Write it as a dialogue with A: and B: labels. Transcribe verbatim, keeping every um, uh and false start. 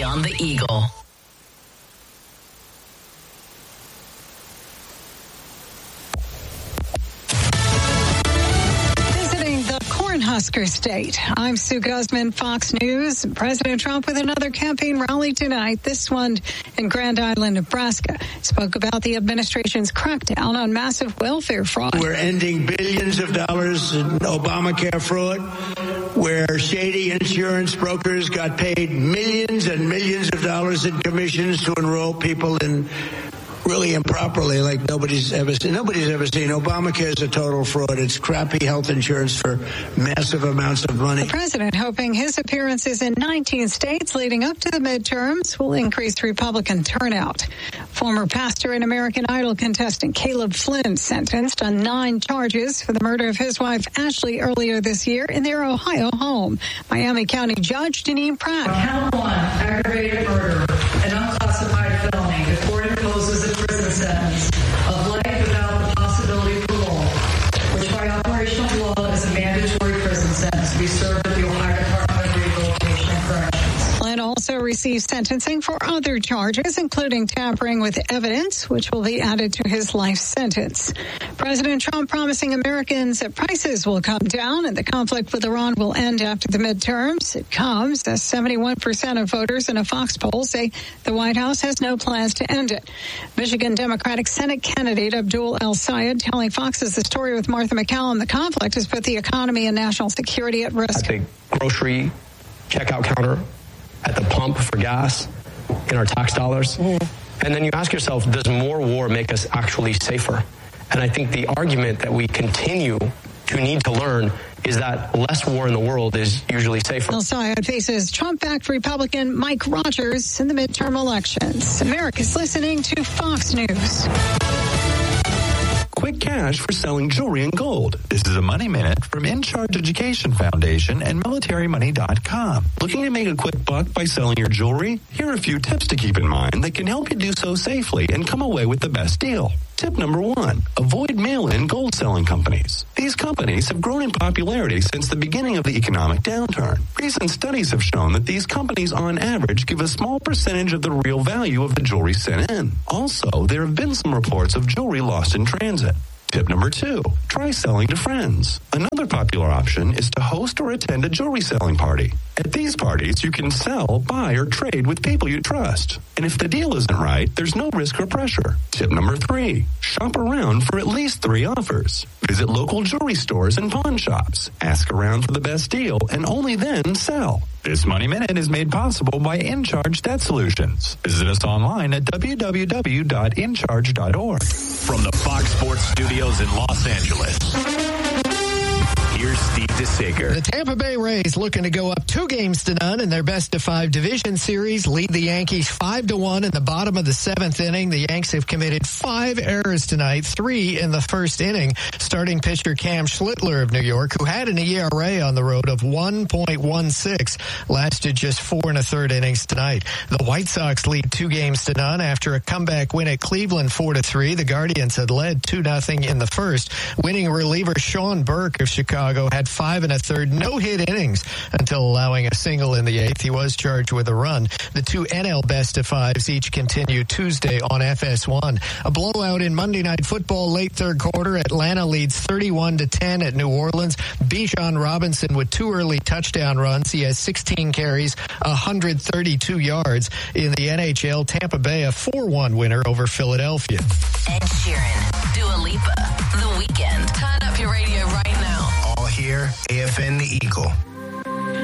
A: on the Eagle.
B: Cornhusker State. I'm Sue Guzman, Fox News. President Trump with another campaign rally tonight, this one in Grand Island, Nebraska. Spoke about the administration's crackdown on massive welfare fraud.
C: We're ending billions of dollars in Obamacare fraud, where shady insurance brokers got paid millions and millions of dollars in commissions to enroll people in really improperly, like nobody's ever seen. Nobody's ever seen. Obamacare is a total fraud. It's crappy health insurance for massive amounts of money.
B: The president hoping his appearances in nineteen states leading up to the midterms will increase Republican turnout. Former pastor and American Idol contestant Caleb Flynn sentenced on nine charges for the murder of his wife Ashley earlier this year in their Ohio home. Miami County Judge Janine Pratt.
D: Count one, aggravated murder, an unclassified felony. The court imposes a prison sentence of life without the possibility of parole, which by operation of law is a mandatory prison sentence to be served at the Ohio Department of Rehabilitation and Corrections.
B: Flynn also received sentencing for other charges, including tampering with evidence, which will be added to his life sentence. President Trump promising Americans that prices will come down and the conflict with Iran will end after the midterms. It comes as seventy-one percent of voters in a Fox poll say the White House has no plans to end it. Michigan Democratic Senate candidate Abdul El-Sayed telling Fox's The Story with Martha McCallum the conflict has put the economy and national security at risk.
E: At the grocery checkout counter, at the pump for gas, in our tax dollars. Mm. And then you ask yourself, does more war make us actually safer? And I think the argument that we continue to need to learn is that less war in the world is usually safer.
B: El-Sayed faces Trump-backed Republican Mike Rogers in the midterm elections. America's listening to Fox News.
F: Quick cash for selling jewelry and gold. This is a Money Minute from In Charge Education Foundation and military money dot com. Looking to make a quick buck by selling your jewelry? Here are a few tips to keep in mind that can help you do so safely and come away with the best deal. Tip number one, avoid mail-in gold selling companies. These companies have grown in popularity since the beginning of the economic downturn. Recent studies have shown that these companies on average give a small percentage of the real value of the jewelry sent in. Also, there have been some reports of jewelry lost in transit. Tip number two, try selling to friends. Another popular option is to host or attend a jewelry selling party. At these parties, you can sell, buy, or trade with people you trust. And if the deal isn't right, there's no risk or pressure. Tip number three, shop around for at least three offers. Visit local jewelry stores and pawn shops. Ask around for the best deal and only then sell. This Money Minute is made possible by In Charge Debt Solutions. Visit us online at w w w dot in charge dot org.
G: From the Fox Sports Studios in Los Angeles, here's Steve DeSager.
H: The Tampa Bay Rays looking to go up two games to none in their best of five division series, lead the Yankees five to one in the bottom of the seventh inning. The Yanks have committed five errors tonight, three in the first inning. Starting pitcher Cam Schlittler of New York, who had an E R A on the road of one point one six, lasted just four and a third innings tonight. The White Sox lead two games to none after a comeback win at Cleveland four to three. The Guardians had led two nothing in the first. Winning reliever Sean Burke of Chicago had five and a third no-hit innings until allowing a single in the eighth. He was charged with a run. The two N L best of fives each continue Tuesday on F S one. A blowout in Monday Night Football late third quarter. Atlanta leads thirty-one to ten at New Orleans. Bijan Robinson with two early touchdown runs. He has sixteen carries, one hundred thirty-two yards. In the N H L, Tampa Bay a four one winner over Philadelphia.
A: Ed Sheeran, Dua Lipa, The Weeknd. Turn up your radio right now.
G: All here, A F N The Eagle.